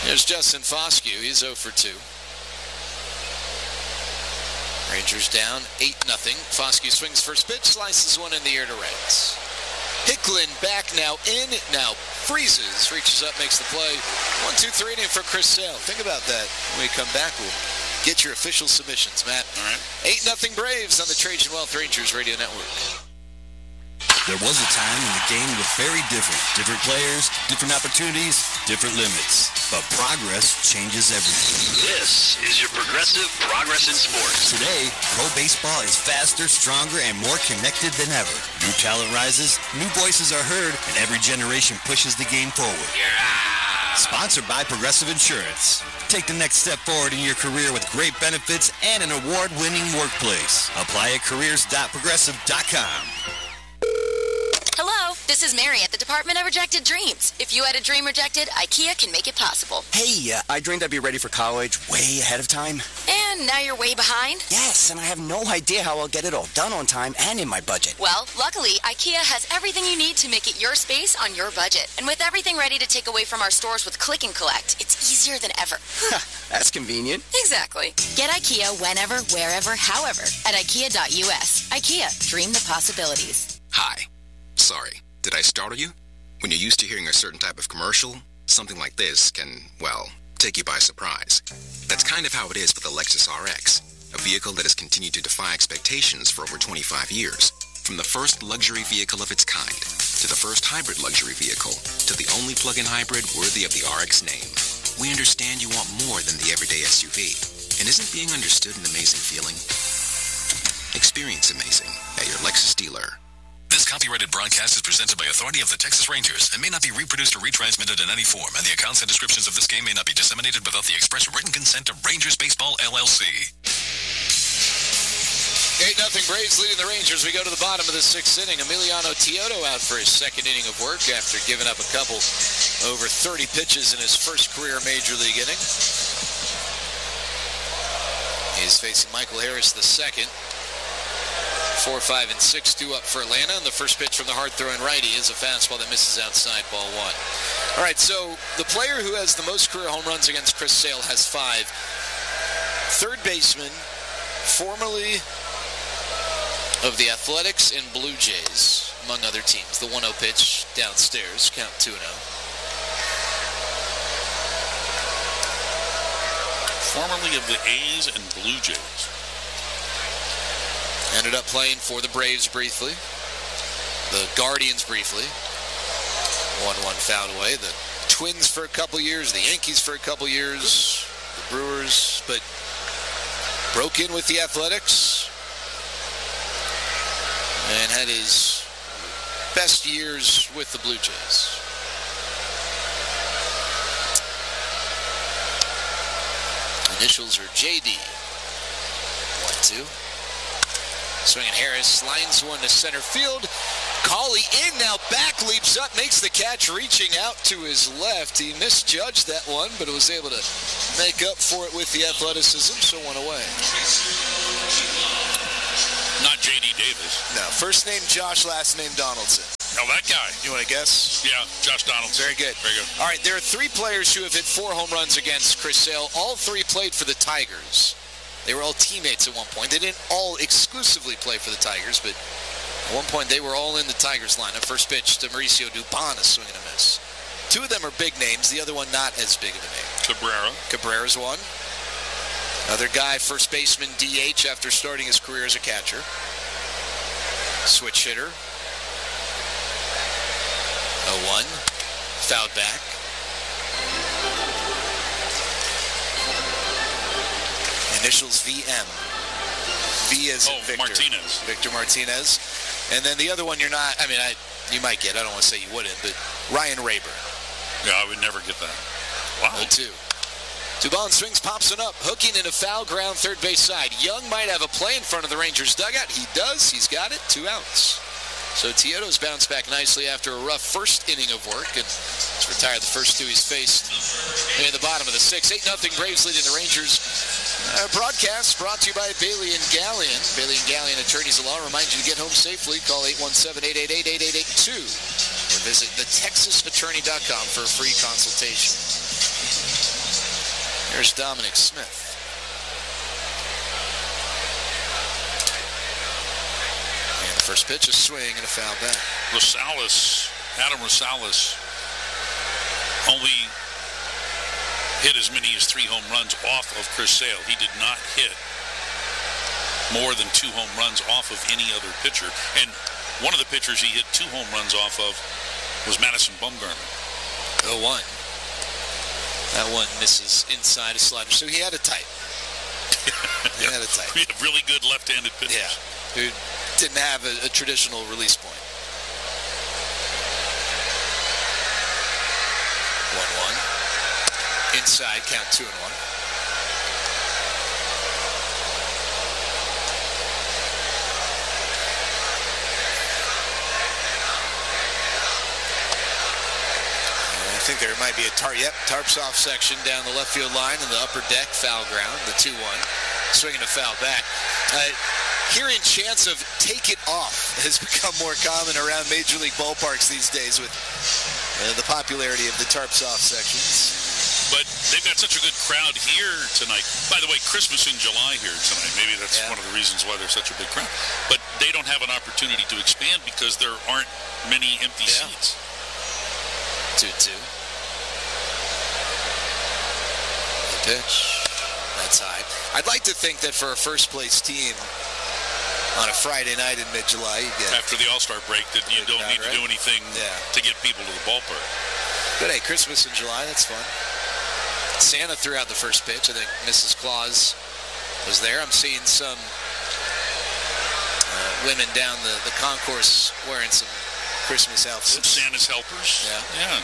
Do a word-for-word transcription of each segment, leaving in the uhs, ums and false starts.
There's Justin Foscue. He's oh for two. Rangers down eight nothing. Foscue swings first pitch, slices one in the air to right. Hicklin back now in, now freezes, reaches up, makes the play. One, two, three inning for Chris Sale. Think about that. When we come back, we'll get your official submissions, Matt. All right. eight nothing Braves on the Trajan Wealth Rangers Radio Network. There was a time when the game was very different. Different players, different opportunities, different limits. But progress changes everything. This is your Progressive Progress in Sports. Today, pro baseball is faster, stronger, and more connected than ever. New talent rises, new voices are heard, and every generation pushes the game forward. Yeah. Sponsored by Progressive Insurance. Take the next step forward in your career with great benefits and an award-winning workplace. Apply at careers dot progressive dot com. Hello, this is Mary at the Department of Rejected Dreams. If you had a dream rejected, IKEA can make it possible. Hey, uh, I dreamed I'd be ready for college way ahead of time. And now you're way behind? Yes, and I have no idea how I'll get it all done on time and in my budget. Well, luckily, IKEA has everything you need to make it your space on your budget. And with everything ready to take away from our stores with Click and Collect, it's easier than ever. That's convenient. Exactly. Get IKEA whenever, wherever, however at IKEA dot U S. IKEA, dream the possibilities. Hi. Sorry, did I startle you? When you're used to hearing a certain type of commercial, something like this can, well, take you by surprise. That's kind of how it is with the Lexus R X, a vehicle that has continued to defy expectations for over twenty-five years. From the first luxury vehicle of its kind, to the first hybrid luxury vehicle, to the only plug-in hybrid worthy of the R X name. We understand you want more than the everyday S U V. And isn't being understood an amazing feeling? Experience amazing at your Lexus dealer. This copyrighted broadcast is presented by authority of the Texas Rangers and may not be reproduced or retransmitted in any form, and the accounts and descriptions of this game may not be disseminated without the express written consent of Rangers Baseball, L L C. eight nothing Braves leading the Rangers. We go to the bottom of the sixth inning. Emiliano Teodo out for his second inning of work after giving up a couple over thirty pitches in his first career Major League inning. He's facing Michael Harris the second. Four, five, and six, two up for Atlanta. And the first pitch from the hard-throwing righty is a fastball that misses outside, ball one. All right, so the player who has the most career home runs against Chris Sale has five. Third baseman, formerly of the Athletics and Blue Jays, among other teams. The one oh pitch downstairs, count two and oh. Formerly of the A's and Blue Jays. Ended up playing for the Braves briefly, the Guardians briefly, one one fouled away, the Twins for a couple years, the Yankees for a couple years, the Brewers, but broke in with the Athletics and had his best years with the Blue Jays. Initials are J D. one two. Swinging Harris, lines one to center field. Cauley in, now back, leaps up, makes the catch, reaching out to his left. He misjudged that one, but was able to make up for it with the athleticism, so one away. Not J D Davis. No, first name Josh, last name Donaldson. Oh, that guy. You want to guess? Yeah, Josh Donaldson. Very good. Very good. All right, there are three players who have hit four home runs against Chris Sale. All three played for the Tigers. They were all teammates at one point. They didn't all exclusively play for the Tigers, but at one point they were all in the Tigers lineup. First pitch to Mauricio Dubon, a swing and a miss. Two of them are big names. The other one not as big of a name. Cabrera. Cabrera's one. Another guy, first baseman, D H after starting his career as a catcher. Switch hitter. oh one. Fouled back. Initials V M. V as in oh, Victor. Martinez. Victor Martinez. And then the other one you're not, I mean, I you might get, I don't want to say you wouldn't, but Ryan Rayburn. Yeah, I would never get that. Wow. oh two. Dubon swings, pops it up, hooking in a foul ground third base side. Young might have a play in front of the Rangers dugout. He does. He's got it. Two outs. So Teodo's bounced back nicely after a rough first inning of work, and he's retired the first two he's faced in the bottom of the sixth. eight nothing Braves leading the Rangers. Our broadcast brought to you by Bailey and Gallion. Bailey and Gallion Attorneys at Law remind you to get home safely. Call eight one seven, eight eight eight, eight eight eight two or visit the texas attorney dot com for a free consultation. There's Dominic Smith. And the first pitch, a swing and a foul back. Rosales, Adam Rosales, only hit as many as three home runs off of Chris Sale. He did not hit more than two home runs off of any other pitcher. And one of the pitchers he hit two home runs off of was Madison Bumgarner. oh one. That one misses inside a slider. So he had a type. He yeah. had a type. We had really good left-handed pitchers. Yeah. Who didn't have a, a traditional release point. one one. Inside, count two and one. I think there might be a tarp. Yep, tarps off section down the left field line in the upper deck, foul ground, the two one. Swinging a foul back. Uh, hearing chants of take it off has become more common around Major League ballparks these days with uh, the popularity of the tarps off sections. But they've got such a good crowd here tonight. By the way, Christmas in July here tonight. Maybe that's Yeah. one of the reasons why there's such a big crowd. But they don't have an opportunity to expand because there aren't many empty Yeah. seats. two two. The pitch. That's high. I'd like to think that for a first-place team on a Friday night in mid-July, you get After the All-Star break, that you Good don't crowd, need to right? do anything Yeah. to get people to the ballpark. Good. Hey, Christmas in July, that's fun. Santa threw out the first pitch. I think Missus Claus was there. I'm seeing some uh, women down the, the concourse wearing some Christmas Some outfits. Santa's helpers. Yeah. Yeah.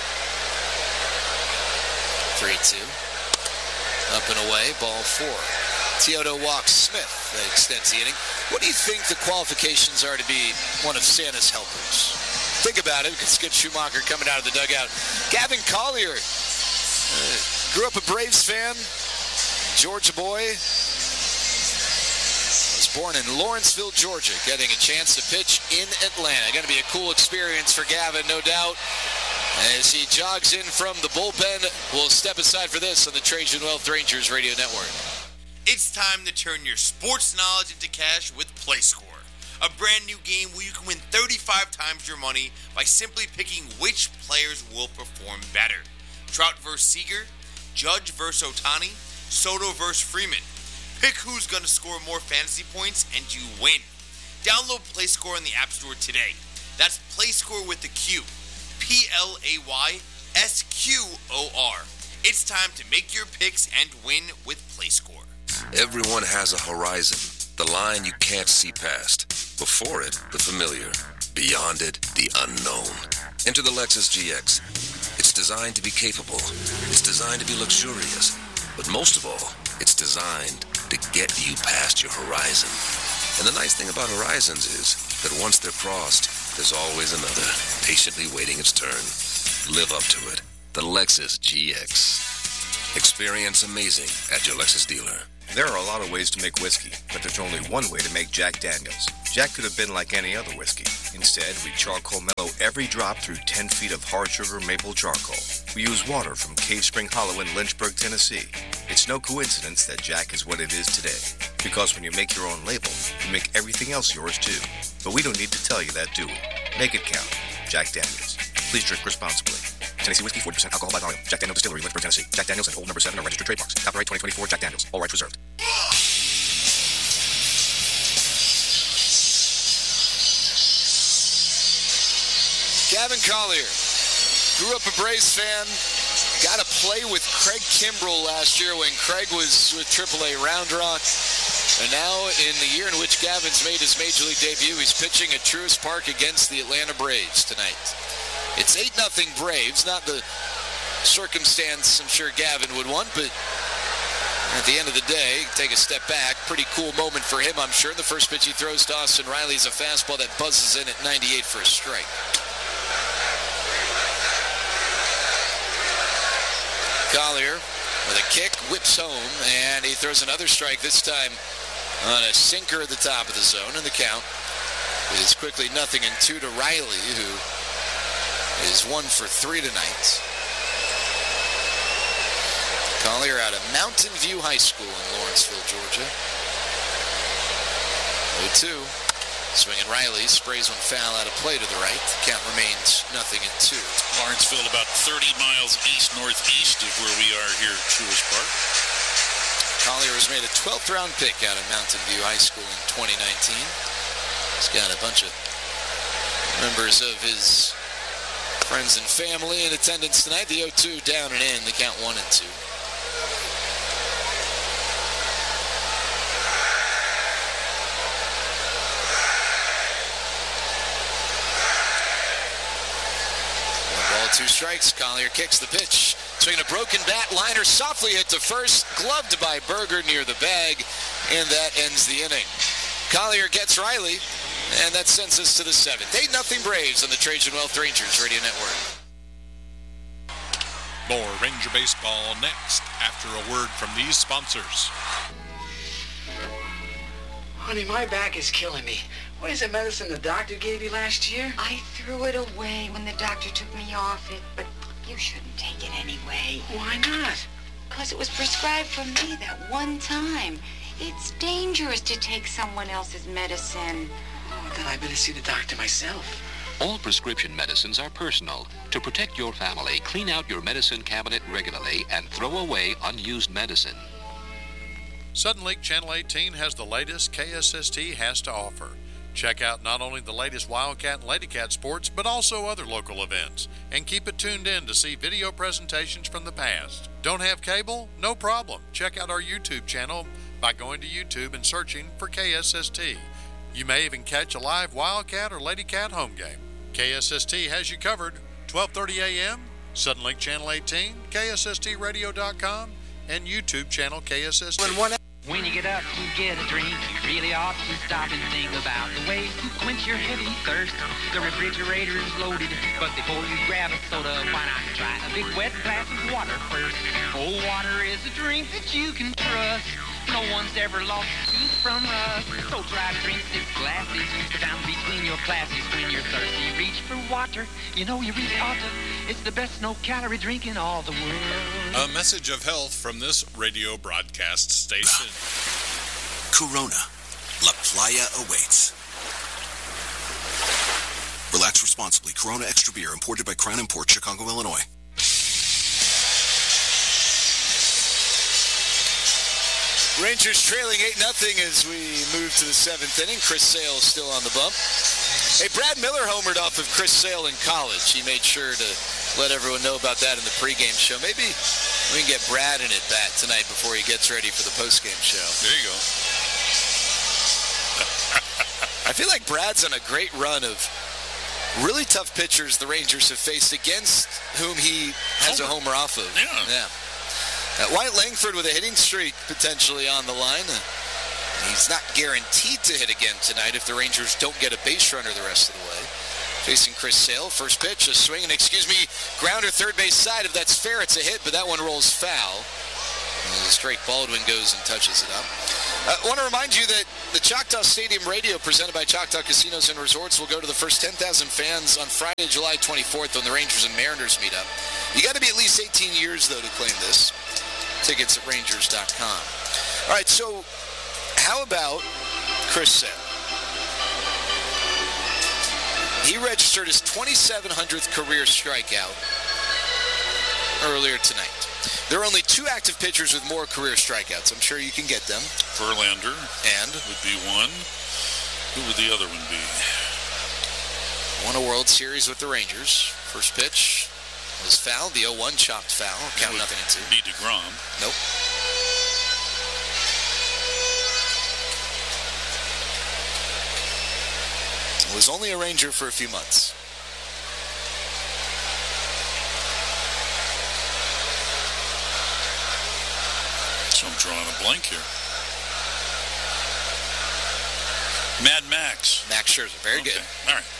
three two. Up and away, ball four. Teodo walks Smith. That extends the inning. What do you think the qualifications are to be one of Santa's helpers? Think about it, because Skip Schumacher coming out of the dugout. Gavin Collier uh, grew up a Braves fan. Georgia boy. Was born in Lawrenceville, Georgia, getting a chance to pitch in Atlanta. Going to be a cool experience for Gavin, no doubt. As he jogs in from the bullpen, we'll step aside for this on the Trajan Wealth Rangers Radio Network. It's time to turn your sports knowledge into cash with PlayScore, a brand new game where you can win thirty-five times your money by simply picking which players will perform better. Trout versus Seager, Judge versus Ohtani, Soto versus Freeman. Pick who's going to score more fantasy points and you win. Download PlayScore in the App Store today. That's PlayScore with the Q. P L A Y S Q O R. It's time to make your picks and win with PlayScore. Everyone has a horizon, the line you can't see past. Before it, the familiar. Beyond it, the unknown. Enter the Lexus G X. It's designed to be capable. It's designed to be luxurious. But most of all, it's designed to get you past your horizon. And the nice thing about horizons is that once they're crossed, there's always another, patiently waiting its turn. Live up to it. The Lexus G X. Experience amazing at your Lexus dealer. There are a lot of ways to make whiskey, but there's only one way to make Jack Daniels. Jack could have been like any other whiskey. Instead, we charcoal mellow every drop through ten feet of hard sugar maple charcoal. We use water from Cave Spring Hollow in Lynchburg, Tennessee. It's no coincidence that Jack is what it is today. Because when you make your own label, you make everything else yours too. But we don't need to tell you that, do we? Make it count. Jack Daniels. Please drink responsibly. Tennessee Whiskey, forty percent alcohol by volume. Jack Daniels Distillery, Lynchburg, Tennessee. Jack Daniels and Old Number seven are registered trademarks. Copyright twenty twenty-four Jack Daniels. All rights reserved. Gavin Collier grew up a Braves fan. Got to play with Craig Kimbrell last year when Craig was with triple A Round Rock. And now in the year in which Gavin's made his Major League debut, he's pitching at Truist Park against the Atlanta Braves tonight. It's eight nothing Braves, not the circumstance I'm sure Gavin would want, but at the end of the day, take a step back. Pretty cool moment for him, I'm sure. The first pitch he throws to Austin Riley is a fastball that buzzes in at ninety-eight for a strike. Collier with a kick, whips home, and he throws another strike, this time on a sinker at the top of the zone, and the count is quickly nothing and two to Riley, who is one for three tonight. Collier Collier out of Mountain View High School in Lawrenceville, Georgia. oh two. Swinging Riley, sprays one foul out of play to the right. Count remains nothing in two. Lawrenceville about thirty miles east-northeast of where we are here at Truist Park. Collier was made a twelfth round pick out of Mountain View High School in twenty nineteen. He's got a bunch of members of his friends and family in attendance tonight. The oh two down and in, the count one and two. Two strikes. Collier kicks the pitch. Swinging a broken bat. Liner softly hit to first. Gloved by Berger near the bag. And that ends the inning. Collier gets Riley. And that sends us to the seventh. eight nothing Braves on the Trajan Wealth Rangers Radio Network. More Ranger Baseball next after a word from these sponsors. Honey, my back is killing me. What is the medicine the doctor gave you last year? I threw it away when the doctor took me off it, but you shouldn't take it anyway. Why not? Because it was prescribed for me that one time. It's dangerous to take someone else's medicine. Oh, then I better see the doctor myself. All prescription medicines are personal. To protect your family, clean out your medicine cabinet regularly and throw away unused medicine. Sudden Lake Channel eighteen has the latest K S S T has to offer. Check out not only the latest Wildcat and Ladycat sports, but also other local events. And keep it tuned in to see video presentations from the past. Don't have cable? No problem. Check out our YouTube channel by going to YouTube and searching for K S S T. You may even catch a live Wildcat or Ladycat home game. K S S T has you covered. twelve thirty a.m., Sudden Lake Channel eighteen, K S S T radio dot com, and YouTube channel K S S T. When you get up to get a drink, you really ought to stop and think about the way to quench your heavy thirst. The refrigerator's loaded, but before you grab a soda, why not try a big wet glass of water first? Cold water is a drink that you can trust. No one's ever lost a tooth from rust. So try to drink six glasses down between your classes. When you're thirsty, reach for water. You know you really ought to. It's the best no-calorie drink in all the world. A message of health from this radio broadcast station. Corona. La Playa awaits. Relax responsibly. Corona Extra Beer, imported by Crown Import, Chicago, Illinois. Rangers trailing eight nothing as we move to the seventh inning. Chris Sale is still on the bump. Hey, Brad Miller homered off of Chris Sale in college. He made sure to let everyone know about that in the pregame show. Maybe we can get Brad in at bat tonight before he gets ready for the postgame show. There you go. I feel like Brad's on a great run of really tough pitchers the Rangers have faced against whom he has homer. a homer off of. Yeah. Yeah. Uh, Wyatt Langford with a hitting streak potentially on the line. Uh, he's not guaranteed to hit again tonight if the Rangers don't get a base runner the rest of the way. Facing Chris Sale, first pitch, a swing, and excuse me, grounder third base side. If that's fair, it's a hit, but that one rolls foul. And straight Baldwin goes and touches it up. I uh, want to remind you that the Choctaw Stadium Radio presented by Choctaw Casinos and Resorts will go to the first ten thousand fans on Friday, July twenty-fourth when the Rangers and Mariners meet up. You got to be at least eighteen years, though, to claim this. Tickets at Rangers dot com. All right, so how about Chris Sale? He registered his twenty-seven hundredth career strikeout earlier tonight. There are only two active pitchers with more career strikeouts. I'm sure you can get them. Verlander and would be one. Who would the other one be? Won a World Series with the Rangers. First pitch was foul. The oh one chopped foul. Count nothing into. Be DeGrom. Nope. Was only a Ranger for a few months. So I'm drawing a blank here. Mad Max. Max Scherzer. Very okay. good. All right.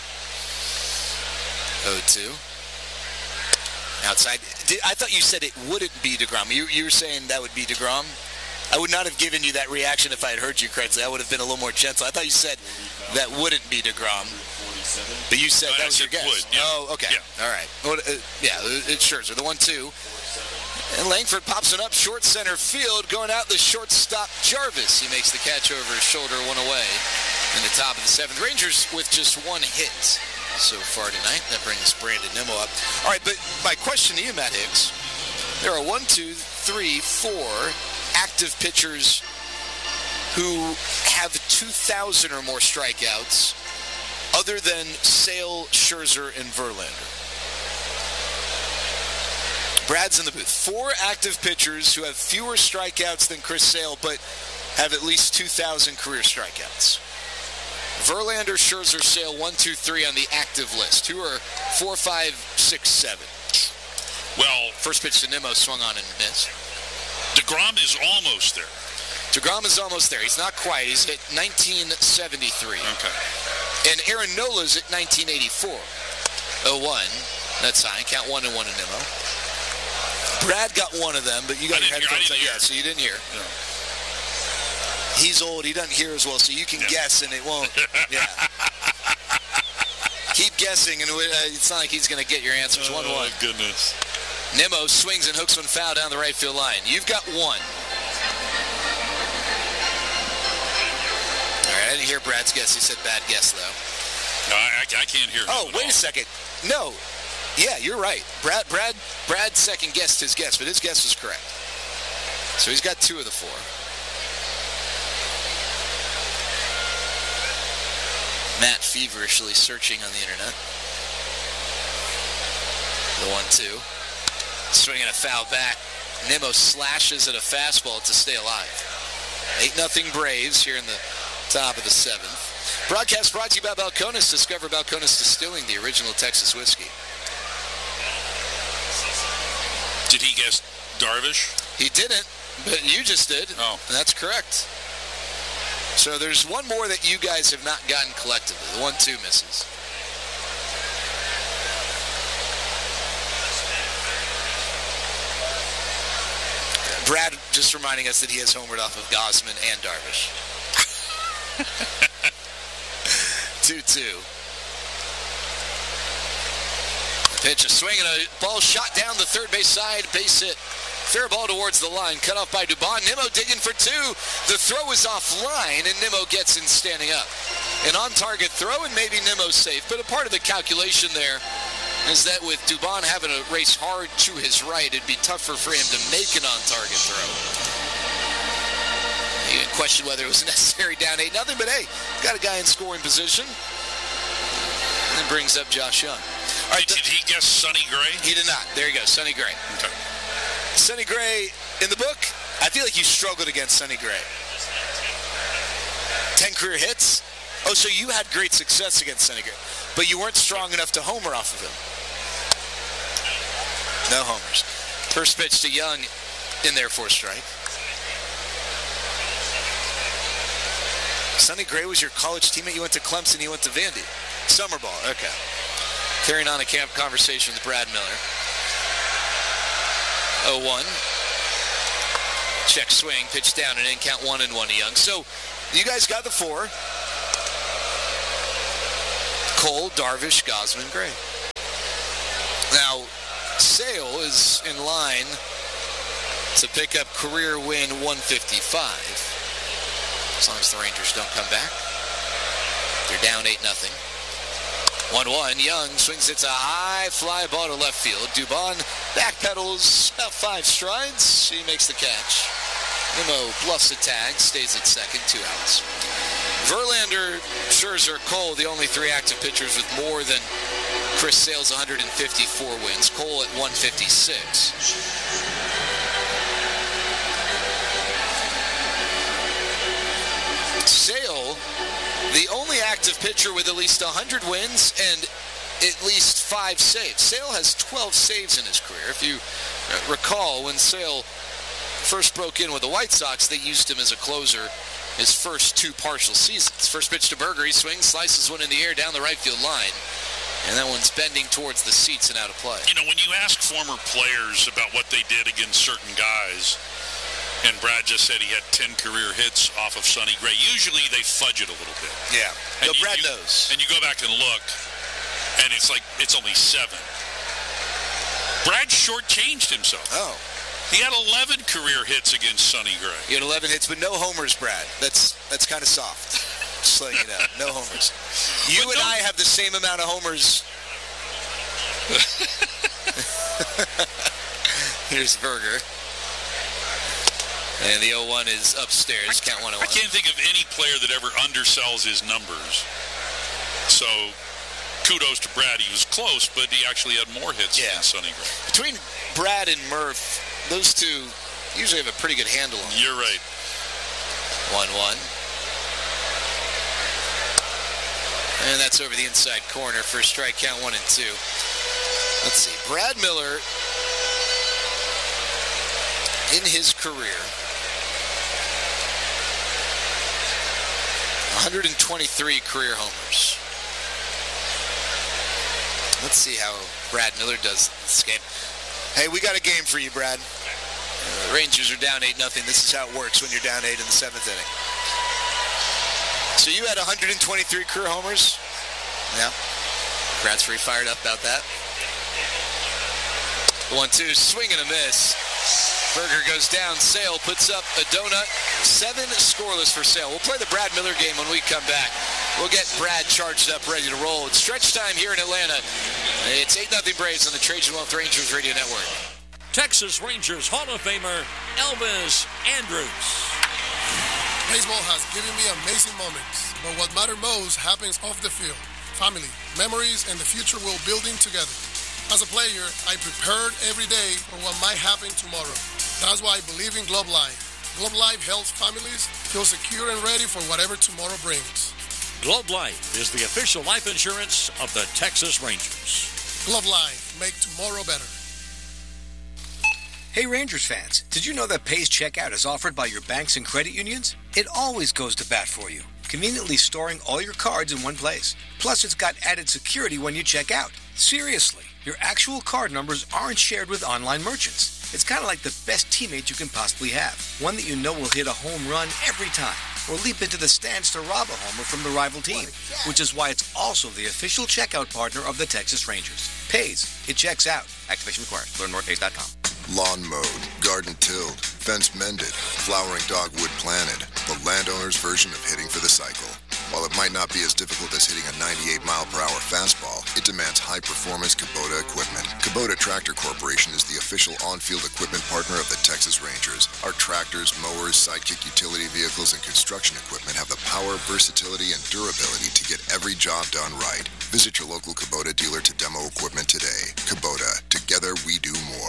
oh two. Outside. Did, I thought you said it wouldn't be DeGrom. You, you were saying that would be DeGrom? I would not have given you that reaction if I had heard you correctly. I would have been a little more gentle. I thought you said that wouldn't be DeGrom. But you said no, that was your guess. Would, yeah. Oh, okay. Yeah. All right. Well, uh, yeah, it's Scherzer. The one two. And Langford pops it up short center field, going out the shortstop Jarvis. He makes the catch over his shoulder, one away in the top of the seventh. Rangers with just one hit so far tonight. That brings Brandon Nimmo up. All right, but my question to you, Matt Hicks, there are one, two, three, four active pitchers who have two thousand or more strikeouts other than Sale, Scherzer, and Verlander. Brad's in the booth. Four active pitchers who have fewer strikeouts than Chris Sale, but have at least two thousand career strikeouts. Verlander, Scherzer, Sale, one, two, three on the active list. Who are four, five, six, seven? Well, first pitch to Nimmo, swung on and missed. DeGrom is almost there. DeGrom is almost there. He's not quite. He's at nineteen seventy-three. Okay. And Aaron Nola's at nineteen eighty-four. oh one. That's high. Count one and one in Nimmo. Brad got one of them, but you got your headphones on. Yeah, so you didn't hear. Yeah. He's old. He doesn't hear as well, so you can yeah. guess, and it won't. Yeah. Keep guessing, and it's not like he's going to get your answers. one one. Oh, goodness. Nimmo swings and hooks one foul down the right field line. You've got one. All right, I didn't hear Brad's guess. He said bad guess, though. No, I, I can't hear him. Oh, wait all. a second. No. Yeah, you're right. Brad, Brad, Brad second guessed his guess, but his guess was correct. So he's got two of the four. Matt feverishly searching on the internet. The one two. Swinging a foul back. Nimmo slashes at a fastball to stay alive. eight nothing Braves here in the top of the seventh. Broadcast brought to you by Balcones. Discover Balcones Distilling, the original Texas whiskey. Did he guess Darvish? He didn't, but you just did. Oh. That's correct. So there's one more that you guys have not gotten collectively. The one two misses. Brad just reminding us that he has homered off of Gausman and Darvish. two two. Pitch, a swing, and a ball shot down the third base side. Base hit. Fair ball towards the line. Cut off by Dubon. Nimmo digging for two. The throw is offline, and Nimmo gets in standing up. An on-target throw, and maybe Nimmo's safe. But a part of the calculation there is that with Dubon having to race hard to his right, it'd be tougher for him to make an on-target throw. You can question whether it was necessary down eight nothing, but hey, got a guy in scoring position. And then brings up Josh Young. All right, did, did he guess Sonny Gray? He did not. There you go, Sonny Gray. Okay. Sonny Gray, in the book, I feel like you struggled against Sonny Gray. Ten career hits? Oh, so you had great success against Sonny Gray, but you weren't strong enough to homer off of him. No homers. First pitch to Young in there for a strike. Sonny Gray was your college teammate. You went to Clemson, he went to Vandy. Summer ball, okay. Carrying on a camp conversation with Brad Miller. oh one. Check swing, pitch down and in, count one and one to Young. So you guys got the four. Cole, Darvish, Gausman, Gray. Now, Sale is in line to pick up career win one fifty-five. As long as the Rangers don't come back. They're down eight nothing. one one. Young swings. It's a high fly ball to left field. Dubon backpedals about five strides. He makes the catch. Nimmo bluffs the tag. Stays at second. Two outs. Verlander, Scherzer, Cole, the only three active pitchers with more than Chris Sale's one hundred fifty-four wins. Cole at one fifty-six. Sale, the only active pitcher with at least one hundred wins and at least five saves. Sale has twelve saves in his career. If you recall, when Sale first broke in with the White Sox, they used him as a closer his first two partial seasons. First pitch to Berger, he swings, slices one in the air down the right field line. And that one's bending towards the seats and out of play. You know, when you ask former players about what they did against certain guys, and Brad just said he had ten career hits off of Sonny Gray, usually they fudge it a little bit. Yeah. And No, you, Brad you, knows. And you go back and look, and it's like, it's only seven. Brad shortchanged himself. Oh. He had eleven career hits against Sonny Gray. He had eleven hits, but no homers, Brad. That's that's kind of soft. Just letting you know. No homers. You but and no... I have the same amount of homers. Here's Berger. And the oh one is upstairs. Count one oh one. I can't think of any player that ever undersells his numbers. So, kudos to Brad. He was close, but he actually had more hits yeah. than Sonny Gray. Between Brad and Murph, those two usually have a pretty good handle on it. You're right. one one. And that's over the inside corner for strike count one and two. Let's see. Brad Miller, in his career, one hundred twenty-three career homers. Let's see how Brad Miller does this game. Hey, we got a game for you, Brad. Uh, Rangers are down eight nothing. This is how it works when you're down eight in the seventh inning. So you had one hundred twenty-three career homers? Yeah. Brad's pretty fired up about that. one two, swing and a miss. Berger goes down. Sale puts up a donut. Seven scoreless for Sale. We'll play the Brad Miller game when we come back. We'll get Brad charged up, ready to roll. It's stretch time here in Atlanta. It's eight nothing Braves on the Trajan Wealth Rangers Radio Network. Texas Rangers Hall of Famer Elvis Andrus. Baseball has given me amazing moments, but what matters most happens off the field. Family, memories, and the future we're building together. As a player, I prepared every day for what might happen tomorrow. That's why I believe in Globe Life. Globe Life helps families feel secure and ready for whatever tomorrow brings. Globe Life is the official life insurance of the Texas Rangers. Globe Life, make tomorrow better. Hey Rangers fans, did you know that Pays Checkout is offered by your banks and credit unions? It always goes to bat for you, conveniently storing all your cards in one place. Plus, it's got added security when you check out. Seriously, your actual card numbers aren't shared with online merchants. It's kind of like the best teammate you can possibly have. One that you know will hit a home run every time, or leap into the stands to rob a homer from the rival team, which is why it's also the official checkout partner of the Texas Rangers. Pays. It checks out. Activation required. Learn more at pays dot com. Lawn mowed, garden tilled, fence mended, flowering dogwood planted. The landowner's version of hitting for the cycle. While it might not be as difficult as hitting a ninety-eight mile per hour fastball, it demands high-performance Kubota equipment. Kubota Tractor Corporation is the official on-field equipment partner of the Texas Rangers. Our tractors, mowers, sidekick utility vehicles, and construction equipment have the power, versatility, and durability to get every job done right. Visit your local Kubota dealer to demo equipment today. Kubota, together we do more.